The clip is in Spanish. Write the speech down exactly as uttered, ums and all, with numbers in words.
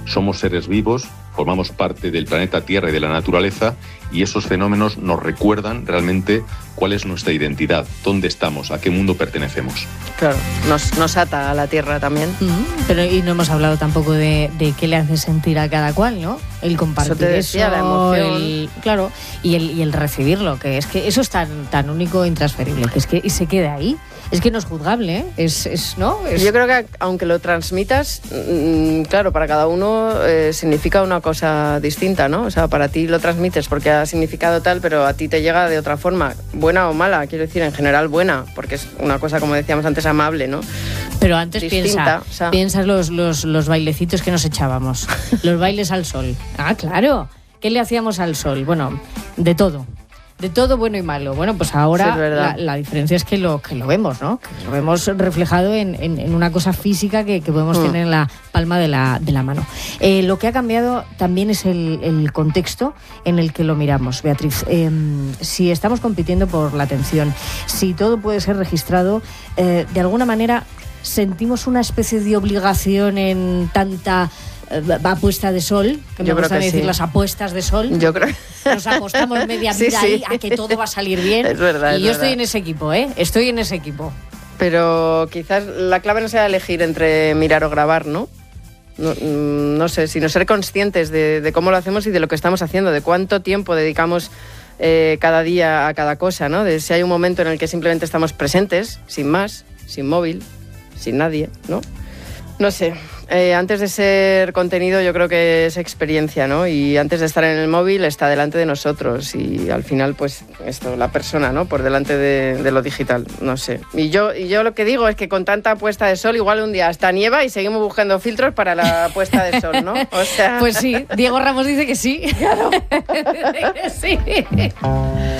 Somos seres vivos, formamos parte del planeta Tierra y de la naturaleza, y esos fenómenos nos recuerdan realmente cuál es nuestra identidad, dónde estamos, a qué mundo pertenecemos. Claro, nos, nos ata a la Tierra también. Uh-huh. Pero y no hemos hablado tampoco de, de qué le hace sentir a cada cual, ¿no? El compartir eso, te decía, eso la emoción. El, claro, y el, y el recibirlo, que es que eso es tan, tan único e intransferible, que es que y se queda ahí. Es que no es juzgable, ¿eh? Es, es, ¿no? Es... Yo creo que aunque lo transmitas, mmm, claro, para cada uno eh, significa una cosa distinta, ¿no? O sea, para ti lo transmites porque ha significado tal, pero a ti te llega de otra forma, buena o mala, quiero decir, en general buena, porque es una cosa, como decíamos antes, amable, ¿no? Pero antes distinta, piensa, o sea... piensas los, los, los bailecitos que nos echábamos, los bailes al sol. Ah, claro. ¿Qué le hacíamos al sol? Bueno, de todo. De todo bueno y malo. Bueno, pues ahora sí, la, la diferencia es que lo que lo vemos, ¿no? Que lo vemos reflejado en, en, en una cosa física que, que podemos mm. tener en la palma de la, de la mano. Eh, lo que ha cambiado también es el, el contexto en el que lo miramos, Beatriz. Eh, si estamos compitiendo por la atención, si todo puede ser registrado, eh, de alguna manera sentimos una especie de obligación en tanta... apuesta de sol, que me gusta decir sí. Las apuestas de sol. Yo creo nos apostamos media vida sí, sí. ahí a que todo va a salir bien. Es verdad, y es yo verdad. estoy en ese equipo, ¿eh? Estoy en ese equipo. Pero quizás la clave no sea elegir entre mirar o grabar, ¿no? No, no sé, sino ser conscientes de, de cómo lo hacemos y de lo que estamos haciendo, de cuánto tiempo dedicamos eh, cada día a cada cosa, ¿no? De si hay un momento en el que simplemente estamos presentes, sin más, sin móvil, sin nadie, ¿no? No sé, eh, antes de ser contenido yo creo que es experiencia, ¿no? Y antes de estar en el móvil está delante de nosotros y al final pues esto, la persona, ¿no? Por delante de, de lo digital, no sé. Y yo, y yo lo que digo es que con tanta puesta de sol igual un día hasta nieva y seguimos buscando filtros para la puesta de sol, ¿no? O sea... Pues sí, Diego Ramos dice que sí. Claro. Sí.